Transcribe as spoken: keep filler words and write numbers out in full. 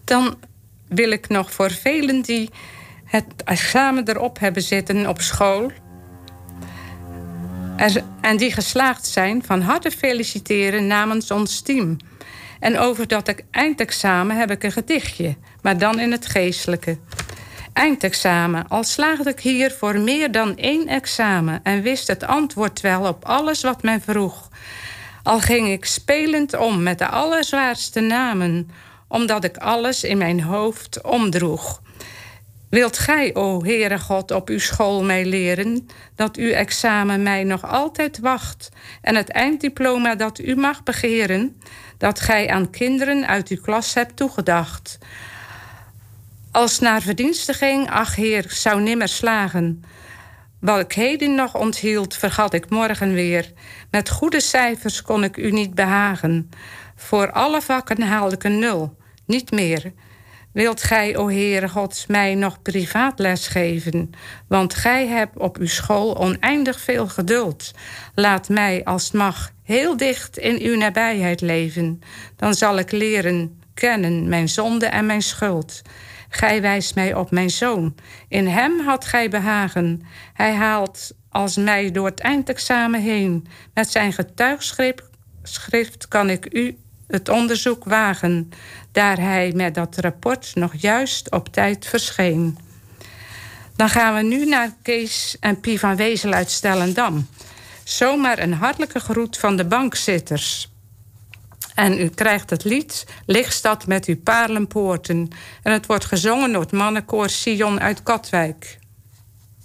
Dan wil ik nog voor velen die het examen erop hebben zitten op school en die geslaagd zijn, van harte feliciteren namens ons team. En over dat eindexamen heb ik een gedichtje, maar dan in het geestelijke. Eindexamen, al slaagde ik hier voor meer dan één examen en wist het antwoord wel op alles wat men vroeg. Al ging ik spelend om met de allerzwaarste namen, omdat ik alles in mijn hoofd omdroeg. Wilt gij, o Heere God, op uw school mij leren, dat uw examen mij nog altijd wacht, en het einddiploma dat u mag begeren, dat gij aan kinderen uit uw klas hebt toegedacht. Als naar verdienste ging, ach Heer, zou nimmer slagen. Wat ik heden nog onthield, vergat ik morgen weer. Met goede cijfers kon ik u niet behagen. Voor alle vakken haalde ik een nul, niet meer. Wilt gij, o Heere God, mij nog privaatles geven? Want gij hebt op uw school oneindig veel geduld. Laat mij, als het mag, heel dicht in uw nabijheid leven. Dan zal ik leren kennen mijn zonde en mijn schuld. Gij wijst mij op mijn zoon. In hem had gij behagen. Hij haalt als mij door het eindexamen heen. Met zijn getuigschrift kan ik u het onderzoek wagen, daar hij met dat rapport nog juist op tijd verscheen. Dan gaan we nu naar Kees en Pie van Wezel uit Stellendam. Zomaar een hartelijke groet van de bankzitters. En u krijgt het lied Lichtstad met uw paarlenpoorten. En het wordt gezongen door het mannenkoor Sion uit Katwijk.